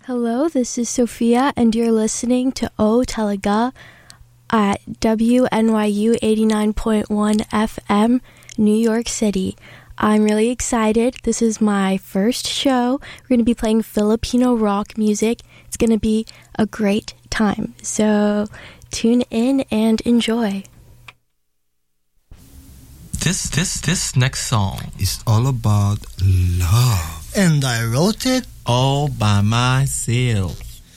Hello, this is Sophia, and you're listening to O Talaga at WNYU 89.1 FM, New York City. I'm really excited. This is my first show. We're going to be playing Filipino rock music. It's going to be a great time. So tune in and enjoy. This next song is all about love. And I wrote it all by myself.